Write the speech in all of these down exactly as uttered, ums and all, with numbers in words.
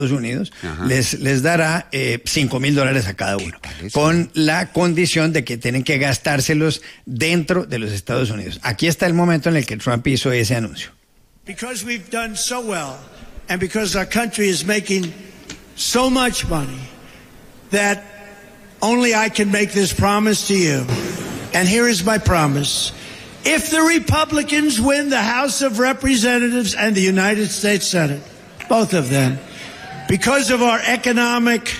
Unidos, les, les dará eh, cinco mil dólares a cada uno, con la condición de que tienen que gastárselos dentro de los Estados Unidos. Aquí está el momento en el que Trump hizo ese anuncio. Because we've done so well, and because our country is making so much money, that only I can make this promise to you. And here is my promise. If the Republicans win the House of Representatives and the United States Senate, both of them, because of our economic,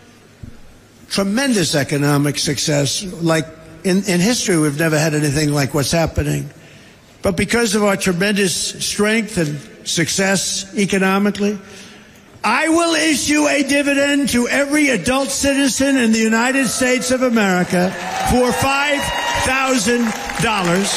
tremendous economic success, like in, in history we've never had anything like what's happening, but because of our tremendous strength and success economically, I will issue a dividend to every adult citizen in the United States of America for five thousand dollars.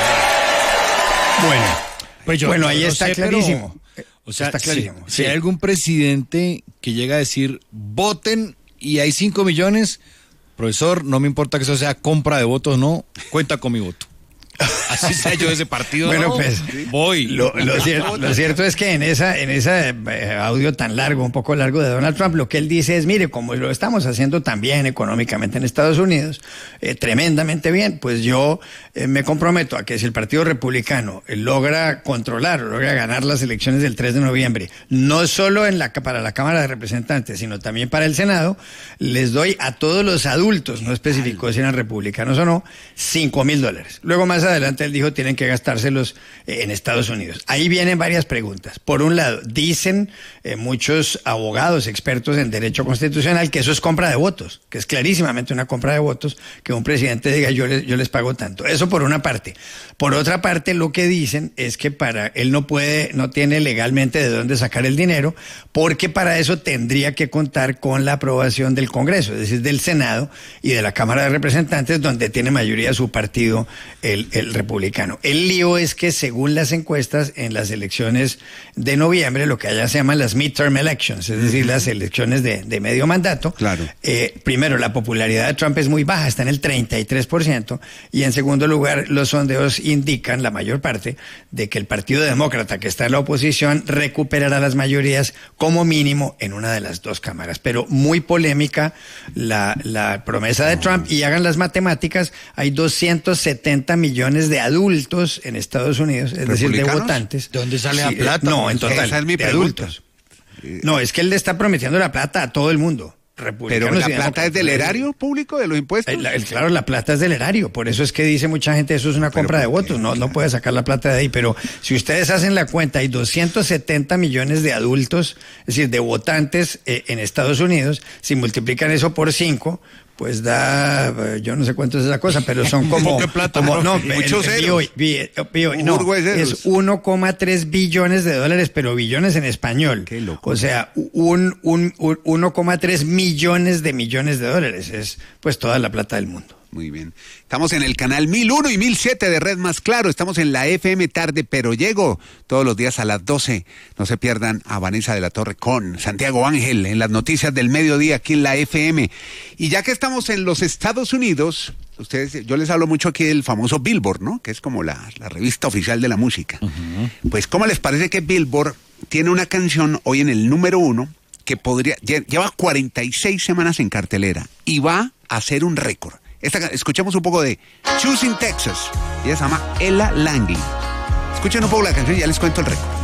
Bueno, pues yo, bueno, yo ahí no está sé, clarísimo. Pero, o sea, está clarísimo. Si, Sí. si hay algún presidente que llega a decir, voten y hay cinco millones, profesor, no me importa que eso sea compra de votos, no, cuenta con mi voto. Así sea yo de ese partido. Bueno, no, pues voy. Lo, lo, cierto, lo cierto es que en esa en ese eh, audio tan largo, un poco largo de Donald Trump, lo que él dice es, mire, como lo estamos haciendo tan bien económicamente en Estados Unidos, eh, tremendamente bien, pues yo eh, me comprometo a que si el Partido Republicano eh, logra controlar, logra ganar las elecciones del tres de noviembre, no solo en la, para la Cámara de Representantes, sino también para el Senado, les doy a todos los adultos, no especificó si eran republicanos o no, cinco mil dólares. Luego más adelante él dijo tienen que gastárselos eh, en Estados Unidos. Ahí vienen varias preguntas. Por un lado, dicen eh, muchos abogados, expertos en derecho constitucional, que eso es compra de votos, que es clarísimamente una compra de votos, que un presidente diga yo les, yo les pago tanto. Eso por una parte. Por otra parte, lo que dicen es que para él no puede, no tiene legalmente de dónde sacar el dinero, porque para eso tendría que contar con la aprobación del Congreso, es decir, del Senado y de la Cámara de Representantes, donde tiene mayoría su partido, el, el republicano. El lío es que según las encuestas en las elecciones de noviembre, lo que allá se llaman las midterm elections, es decir, las elecciones de, de medio mandato, claro. eh, primero la popularidad de Trump es muy baja, está en el treinta y tres por ciento, y en segundo lugar los sondeos indican, la mayor parte, de que el Partido Demócrata, que está en la oposición, recuperará las mayorías como mínimo en una de las dos cámaras. Pero muy polémica la, la promesa de Trump, y hagan las matemáticas, hay doscientos setenta millones de adultos en Estados Unidos, es decir, de votantes. ¿De dónde sale Sí, la plata? No, en total, esa es mi de pregunta. adultos. No, es que él le está prometiendo la plata a todo el mundo. Pero la plata es del erario público, de los impuestos. El, el, claro, la plata es del erario, por eso es que dice mucha gente eso es una compra de votos, no, no puede sacar la plata de ahí, pero si ustedes hacen la cuenta, hay doscientos setenta millones de adultos, es decir, de votantes eh, en Estados Unidos, si multiplican eso por cinco, pues da, yo no sé cuánto es esa cosa, pero son como, ¿Qué plata, como no, muchos el, el, ceros. bio, bio, bio, no, es uno coma tres billones de dólares, pero billones en español. Qué loco. O sea, un, un, un uno coma tres millones de millones de dólares, es pues toda la plata del mundo. Muy bien. Estamos en el canal mil uno y mil siete de Red Más Claro. Estamos en la F M Tarde, pero llego todos los días a las doce. No se pierdan a Vanessa de la Torre con Santiago Ángel en las noticias del mediodía aquí en la F M. Y ya que estamos en los Estados Unidos, ustedes, yo les hablo mucho aquí del famoso Billboard, ¿no? Que es como la, la revista oficial de la música. Uh-huh. Pues, ¿cómo les parece que Billboard tiene una canción hoy en el número uno que podría, lleva cuarenta y seis semanas en cartelera y va a ser un récord? Esta, escuchemos un poco de Choosing Texas. Ella se llama Ella Langley. Escuchen un poco la canción y ya les cuento el récord.